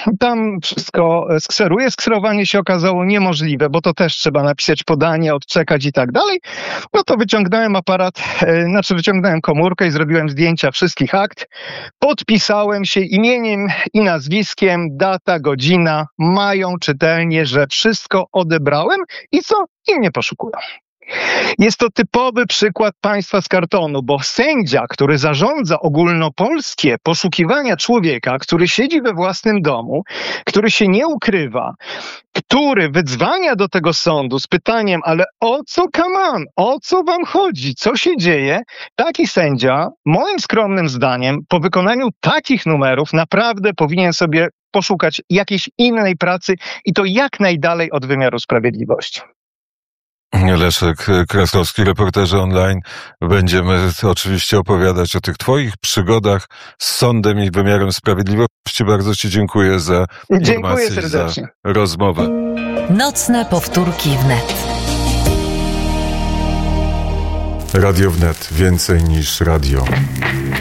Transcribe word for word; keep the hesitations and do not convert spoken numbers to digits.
tam wszystko skseruje. Skserowanie się okazało niemożliwe, bo to też trzeba napisać podanie, odczekać i tak dalej. No to wyciągnąłem aparat, e, znaczy wyciągnąłem komórkę i zrobiłem zdjęcia wszystkich akt. Podpisałem się imieniem i nazwiskiem, data, godzina. Mają czytelnie, że wszystko odebrałem i co? I mnie poszukują. Jest to typowy przykład państwa z kartonu, bo sędzia, który zarządza ogólnopolskie poszukiwania człowieka, który siedzi we własnym domu, który się nie ukrywa, który wydzwania do tego sądu z pytaniem, ale o co come on? O co wam chodzi? Co się dzieje? Taki sędzia, moim skromnym zdaniem, po wykonaniu takich numerów naprawdę powinien sobie poszukać jakiejś innej pracy i to jak najdalej od wymiaru sprawiedliwości. Leszek Kraskowski, Reporterzy Online. Będziemy oczywiście opowiadać o tych twoich przygodach z sądem i wymiarem sprawiedliwości. Bardzo ci dziękuję za Dziękuję informację, serdecznie. za rozmowę. Nocne powtórki wnet. Radio Wnet. Więcej niż radio.